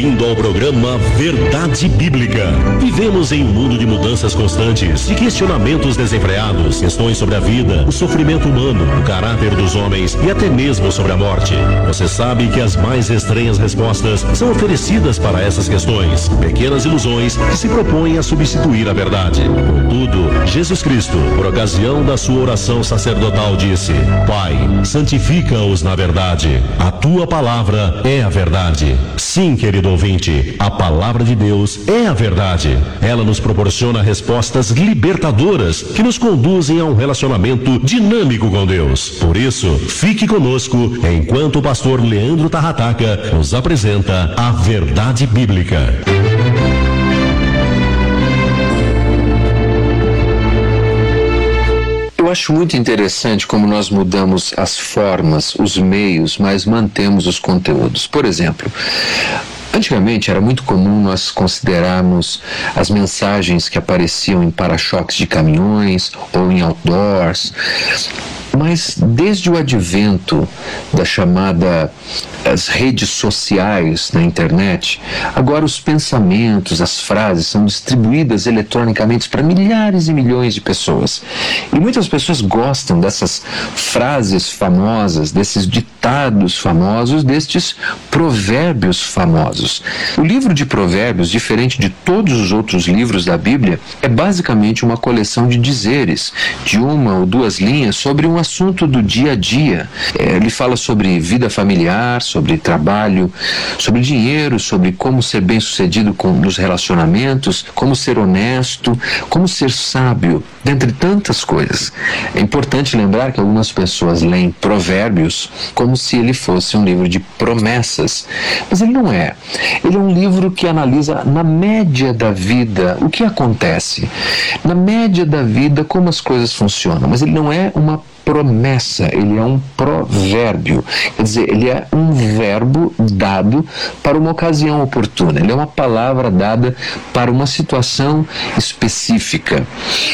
Bem-vindo ao programa Verdade Bíblica. Vivemos em um mundo de mudanças constantes, de questionamentos desenfreados, questões sobre a vida, o sofrimento humano, o caráter dos homens e até mesmo sobre a morte. Você sabe que as mais estranhas respostas são oferecidas para essas questões, pequenas ilusões que se propõem a substituir a verdade. Contudo, Jesus Cristo, por ocasião da sua oração sacerdotal, disse: Pai, santifica-os na verdade. A tua palavra é a verdade. Sim, querido ouvinte, a palavra de Deus é a verdade. Ela nos proporciona respostas libertadoras que nos conduzem a um relacionamento dinâmico com Deus. Por isso, fique conosco enquanto o pastor Leandro Tarrataca nos apresenta a Verdade Bíblica. Eu acho muito interessante como nós mudamos as formas, os meios, mas mantemos os conteúdos. Por exemplo, antigamente era muito comum nós considerarmos as mensagens que apareciam em para-choques de caminhões ou em outdoors. Mas desde o advento das chamadas redes sociais na internet, agora os pensamentos, as frases são distribuídas eletronicamente para milhares e milhões de pessoas. E muitas pessoas gostam dessas frases famosas, desses ditados famosos, destes provérbios famosos. O livro de Provérbios, diferente de todos os outros livros da Bíblia, é basicamente uma coleção de dizeres, de uma ou duas linhas sobre um assunto do dia a dia. Ele fala sobre vida familiar, sobre trabalho, sobre dinheiro, sobre como ser bem-sucedido nos relacionamentos, como ser honesto, como ser sábio, dentre tantas coisas. É importante lembrar que algumas pessoas leem Provérbios como se ele fosse um livro de promessas, mas ele não é. Ele é um livro que analisa na média da vida o que acontece, na média da vida como as coisas funcionam, mas ele não é uma promessa, ele é um provérbio, quer dizer, ele é um verbo dado para uma ocasião oportuna, ele é uma palavra dada para uma situação específica.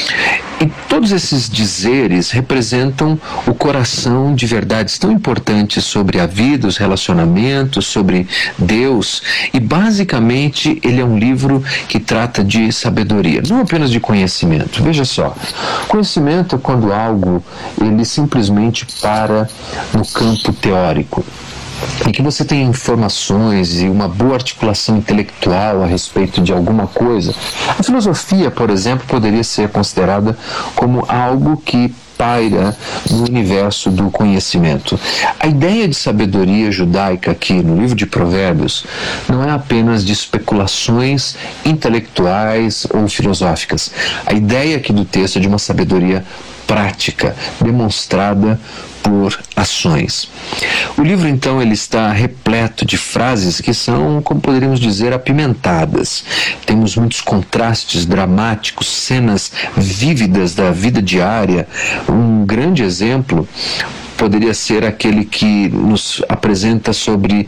E todos esses dizeres representam o coração de verdades tão importantes sobre a vida, os relacionamentos, sobre Deus. E basicamente ele é um livro que trata de sabedoria, não apenas de conhecimento. Veja só, conhecimento é quando algo ele simplesmente para no campo teórico, em que você tem informações e uma boa articulação intelectual a respeito de alguma coisa. A filosofia, por exemplo, poderia ser considerada como algo que paira no universo do conhecimento. A ideia de sabedoria judaica aqui no livro de Provérbios não é apenas de especulações intelectuais ou filosóficas. A ideia aqui do texto é de uma sabedoria prática, demonstrada por ações. O livro, então, ele está repleto de frases que são, como poderíamos dizer, apimentadas. Temos muitos contrastes dramáticos, cenas vívidas da vida diária. Um grande exemplo poderia ser aquele que nos apresenta sobre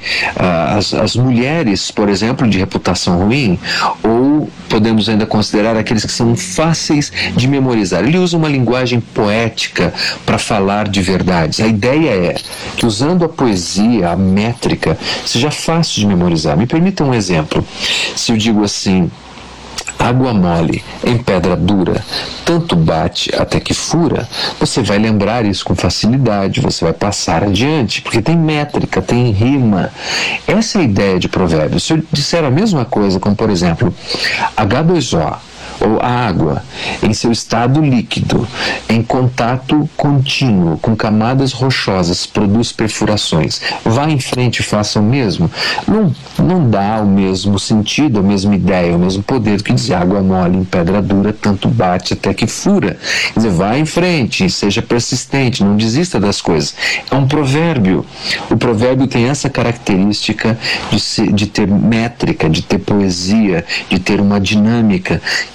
as mulheres, por exemplo, de reputação ruim, ou podemos ainda considerar aqueles que são fáceis de memorizar. Ele usa uma linguagem poética para falar de verdades. A ideia é que, usando a poesia, a métrica, seja fácil de memorizar. Me permita um exemplo. Se eu digo assim: água mole em pedra dura, tanto bate até que fura, você vai lembrar isso com facilidade, você vai passar adiante, porque tem métrica, tem rima. Essa é a ideia de Provérbios. Se eu disser a mesma coisa, como por exemplo, H2O, ou a água, em seu estado líquido, em contato contínuo com camadas rochosas, produz perfurações. Vá em frente e faça o mesmo. Não dá o mesmo sentido, a mesma ideia, o mesmo poder do que dizer água mole em pedra dura, tanto bate até que fura. Quer dizer, vá em frente, seja persistente, não desista das coisas. É um provérbio. O provérbio tem essa característica de ter métrica, de ter poesia, de ter uma dinâmica que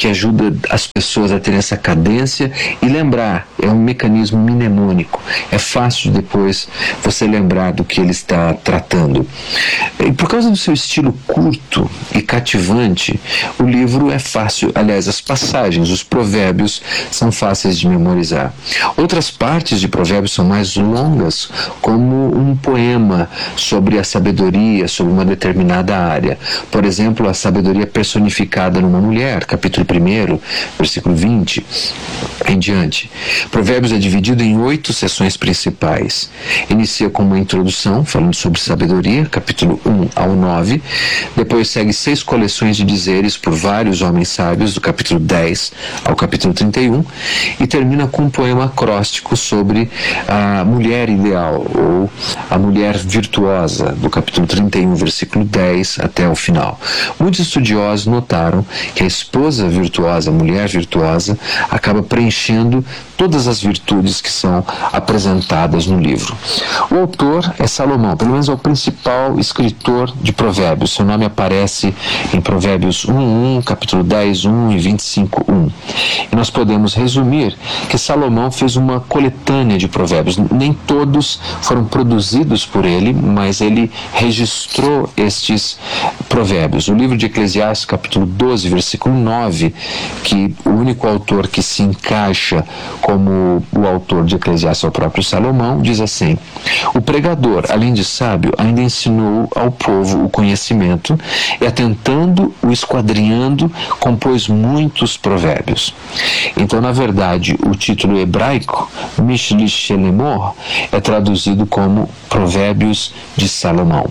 que ajuda as pessoas a terem essa cadência e lembrar. É um mecanismo mnemônico. É fácil depois você lembrar do que ele está tratando. E por causa do seu estilo curto e cativante, o livro é fácil. Aliás, as passagens, os provérbios são fáceis de memorizar. Outras partes de provérbios são mais longas, como um poema sobre a sabedoria, sobre uma determinada área. Por exemplo, a sabedoria personificada numa mulher, capítulo 1, versículo 20 em diante. Provérbios é dividido em 8 seções principais. Inicia com uma introdução, falando sobre sabedoria, capítulo 1 ao 9. Depois segue 6 coleções de dizeres por vários homens sábios, do capítulo 10 ao capítulo 31. E termina com um poema acróstico sobre a mulher ideal, ou a mulher virtuosa, do capítulo 31, versículo 10 até o final. Muitos estudiosos notaram que a esposa virtuosa, a mulher virtuosa, acaba preenchendo todas as virtudes que são apresentadas no livro. O autor é Salomão, pelo menos é o principal escritor de provérbios. Seu nome aparece em Provérbios 1:1, capítulo 10:1 e 25:1. E nós podemos resumir que Salomão fez uma coletânea de provérbios. Nem todos foram produzidos por ele, mas ele registrou estes provérbios. O livro de Eclesiastes, capítulo 12, versículo 9, que o único autor que se encaixa como o autor de Eclesiastes é o próprio Salomão, diz assim: o pregador, além de sábio, ainda ensinou ao povo o conhecimento e, atentando o esquadrinhando, compôs muitos provérbios. Então, na verdade, o título hebraico, Mishli Shelemor, é traduzido como Provérbios de Salomão.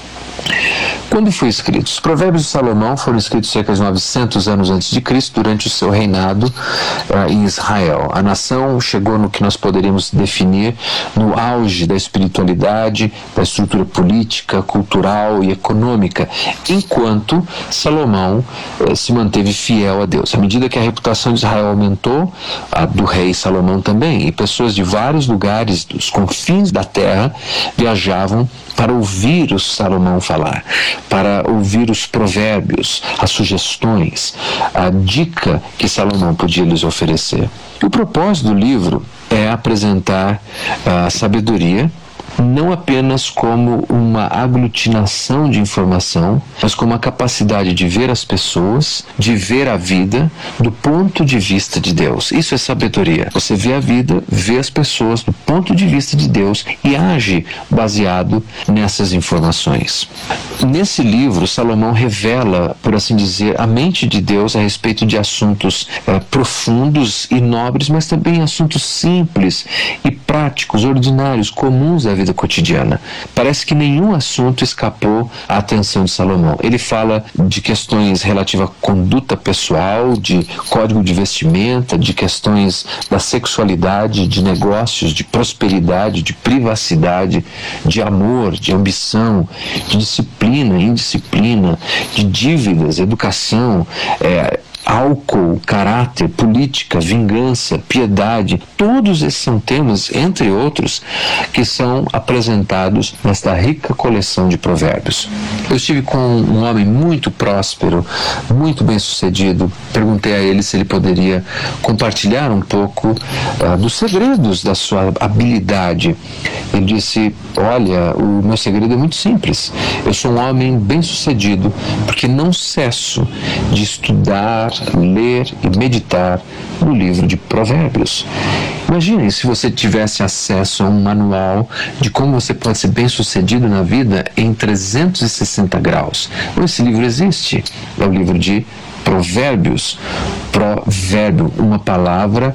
Quando foi escrito? Os Provérbios de Salomão foram escritos cerca de 900 anos antes de Cristo, durante o seu reinado em Israel. A nação chegou no que nós poderíamos definir no auge da espiritualidade, da estrutura política, cultural e econômica, enquanto Salomão se manteve fiel a Deus. À medida que a reputação de Israel aumentou, a do rei Salomão também, e pessoas de vários lugares, dos confins da terra, viajavam para ouvir o Salomão falar, para ouvir os provérbios, as sugestões, a dica que Salomão podia lhes oferecer. O propósito do livro é apresentar a sabedoria, não apenas como uma aglutinação de informação, mas como a capacidade de ver as pessoas, de ver a vida do ponto de vista de Deus. Isso é sabedoria. Você vê a vida, vê as pessoas do ponto de vista de Deus e age baseado nessas informações. Nesse livro, Salomão revela, por assim dizer, a mente de Deus a respeito de assuntos profundos e nobres, mas também assuntos simples e práticos, ordinários, comuns da vida cotidiana. Parece que nenhum assunto escapou à atenção de Salomão. Ele fala de questões relativas à conduta pessoal, de código de vestimenta, de questões da sexualidade, de negócios, de prosperidade, de privacidade, de amor, de ambição, de disciplina, indisciplina, de dívidas, educação, álcool, caráter, política, vingança, piedade. Todos esses são temas, entre outros, que são apresentados nesta rica coleção de provérbios. Eu estive com um homem muito próspero, muito bem-sucedido. Perguntei a ele se ele poderia compartilhar um pouco dos segredos da sua habilidade. Ele disse: olha, o meu segredo é muito simples. Eu sou um homem bem-sucedido porque não cesso de estudar, ler e meditar no livro de Provérbios. Imagine se você tivesse acesso a um manual de como você pode ser bem-sucedido na vida em 360 graus. Esse livro existe. É o livro de Provérbios. Provérbio, uma palavra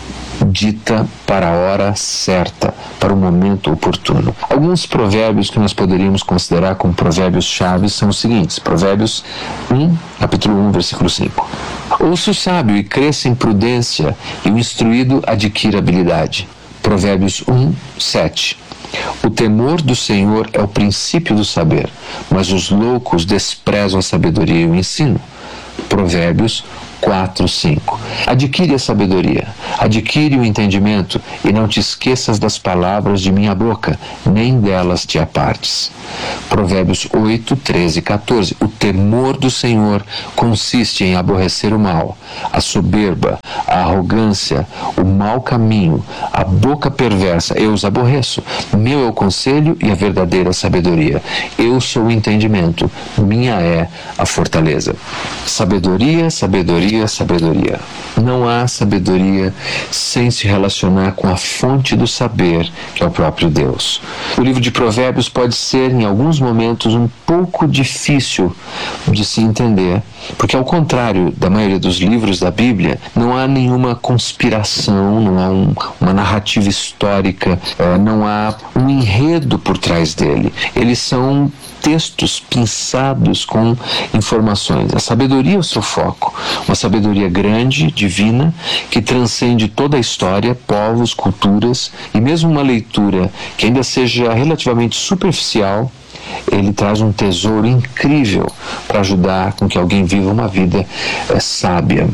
dita para a hora certa, para o momento oportuno. Alguns provérbios que nós poderíamos considerar como provérbios-chave são os seguintes. Provérbios 1, capítulo 1, versículo 5. Ouça o sábio e cresça em prudência, e o instruído adquira habilidade. Provérbios 1, 7. O temor do Senhor é o princípio do saber, mas os loucos desprezam a sabedoria e o ensino. Provérbios 4, 5. Adquire a sabedoria, adquire o entendimento, e não te esqueças das palavras de minha boca, nem delas te apartes. Provérbios 8, 13 e 14. O temor do Senhor consiste em aborrecer o mal, a soberba, a arrogância, o mau caminho, a boca perversa, eu os aborreço. Meu é o conselho e a verdadeira sabedoria. Eu sou o entendimento, minha é a fortaleza. Sabedoria, sabedoria, sabedoria. Não há sabedoria sem se relacionar com a fonte do saber, que é o próprio Deus. O livro de Provérbios pode ser, em alguns momentos, um pouco difícil de se entender, porque, ao contrário da maioria dos livros da Bíblia, não há nenhuma conspiração, não há uma narrativa histórica, não há um enredo por trás dele. Eles são textos pinçados com informações. A sabedoria é o seu foco, uma sabedoria grande, divina, que transcende toda a história, povos, culturas, e mesmo uma leitura que ainda seja relativamente superficial, ele traz um tesouro incrível para ajudar com que alguém viva uma vida sábia.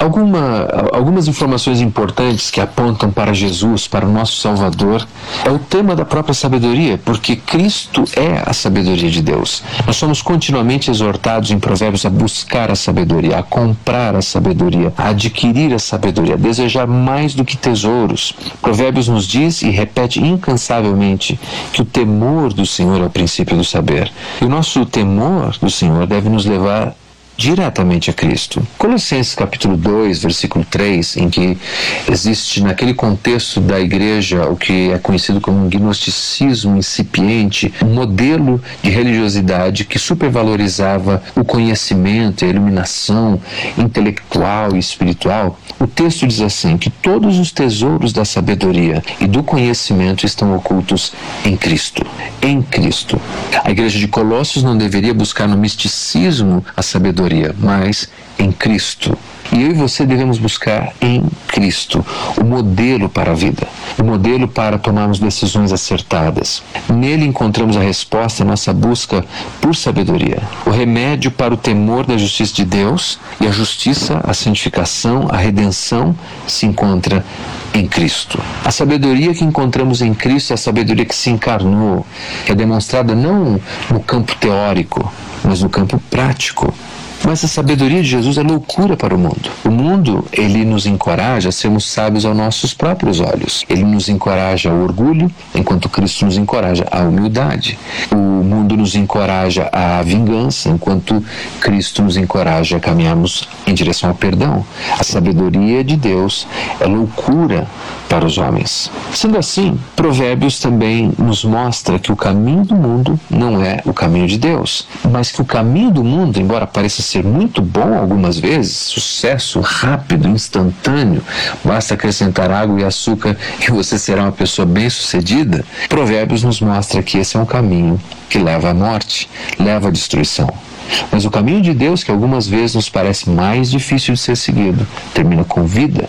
Algumas informações importantes que apontam para Jesus, para o nosso Salvador, é o tema da própria sabedoria, porque Cristo é a sabedoria de Deus. Nós somos continuamente exortados em Provérbios a buscar a sabedoria, a comprar a sabedoria, a adquirir a sabedoria, a desejar mais do que tesouros. Provérbios nos diz e repete incansavelmente que o temor do Senhor é o princípio do saber. E o nosso temor do Senhor deve nos levar diretamente a Cristo. Colossenses capítulo 2, versículo 3, em que existe naquele contexto da igreja o que é conhecido como um gnosticismo incipiente, um modelo de religiosidade que supervalorizava o conhecimento e a iluminação intelectual e espiritual. O texto diz assim, que todos os tesouros da sabedoria e do conhecimento estão ocultos em Cristo. Em Cristo. A igreja de Colossos não deveria buscar no misticismo a sabedoria, mas em Cristo. E eu e você devemos buscar em Cristo o modelo para a vida, o modelo para tomarmos decisões acertadas. Nele encontramos a resposta à nossa busca por sabedoria, o remédio para o temor da justiça de Deus, e a justiça, a santificação, a redenção se encontra em Cristo. A sabedoria que encontramos em Cristo é a sabedoria que se encarnou, que é demonstrada não no campo teórico, mas no campo prático. Mas a sabedoria de Jesus é loucura para o mundo. O mundo, ele nos encoraja a sermos sábios aos nossos próprios olhos. Ele nos encoraja ao orgulho, enquanto Cristo nos encoraja à humildade. O mundo nos encoraja à vingança, enquanto Cristo nos encoraja a caminharmos em direção ao perdão. A sabedoria de Deus é loucura para os homens. Sendo assim, Provérbios também nos mostra que o caminho do mundo não é o caminho de Deus, mas que o caminho do mundo, embora pareça ser muito bom algumas vezes, sucesso rápido, instantâneo, basta acrescentar água e açúcar e você será uma pessoa bem-sucedida, Provérbios nos mostra que esse é um caminho que leva à morte, leva à destruição. Mas o caminho de Deus, que algumas vezes nos parece mais difícil de ser seguido, termina com vida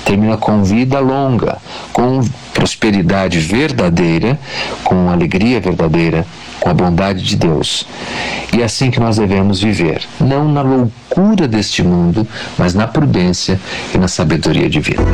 longa, com prosperidade verdadeira, com alegria verdadeira, com a bondade de Deus. E é assim que nós devemos viver, não na loucura deste mundo, mas na prudência e na sabedoria divina.